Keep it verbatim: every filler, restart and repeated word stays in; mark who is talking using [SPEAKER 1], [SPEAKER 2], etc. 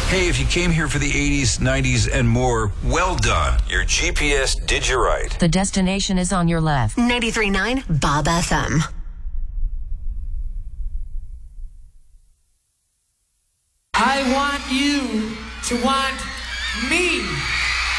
[SPEAKER 1] Hey, if you came here for the eighties, nineties, and more, well done. Your G P S did you right.
[SPEAKER 2] The destination is on your left.
[SPEAKER 3] ninety-three point nine Bob F M.
[SPEAKER 4] I want you to want me.